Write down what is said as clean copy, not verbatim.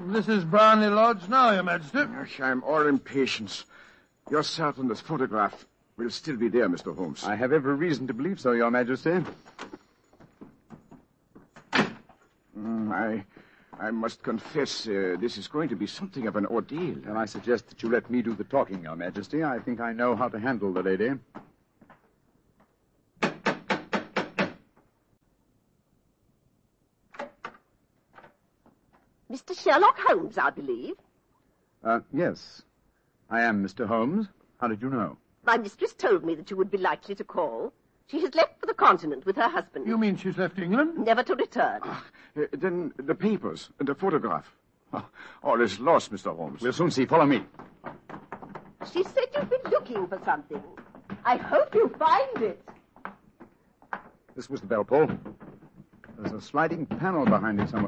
This is Brownlee Lodge now, Your Majesty. I'm all impatience. Yourself and this photograph will still be there, Mr. Holmes. I have every reason to believe so, Your Majesty. I must confess, this is going to be something of an ordeal. Then I suggest that you let me do the talking, Your Majesty. I think I know how to handle the lady. Mr. Sherlock Holmes, I believe. Yes. I am Mr. Holmes. How did you know? My mistress told me that you would be likely to call. She has left for the continent with her husband. You mean she's left England? Never to return. Then the papers and the photograph. All is lost, Mr. Holmes. We'll soon see. Follow me. She said you've been looking for something. I hope you find it. This was the bell pull. There's a sliding panel behind it somewhere.